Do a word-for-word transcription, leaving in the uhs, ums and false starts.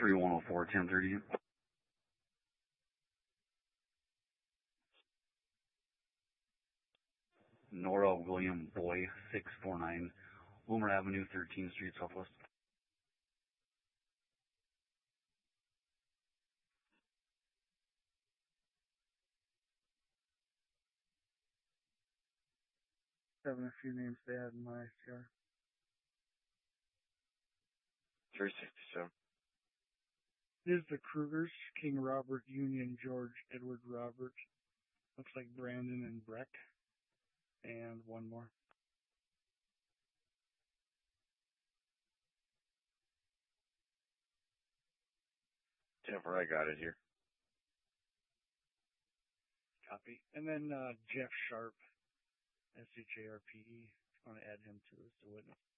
three one oh four, ten thirty. Nora William Boy, six four nine, Wilmer Avenue, thirteenth Street, Southwest. Having a few names to add in my I C R. three sixty-seven. Here's the Krugers, King Robert, Union, George, Edward, Robert. Looks like Brandon and Breck. And one more. Denver, I got it here. Copy. And then uh, Jeff Sharp, S H A R P E. I want to add him to this to witness.